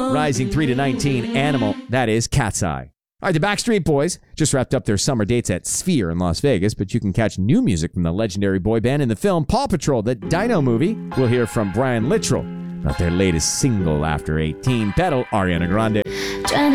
Rising 3 to 19, Animal, that is Cat's Eye. All right, the Backstreet Boys just wrapped up their summer dates at Sphere in Las Vegas, but you can catch new music from the legendary boy band in the film Paw Patrol, the Dino movie. We'll hear from Brian Littrell about their latest single after 18, Pedal, Ariana Grande.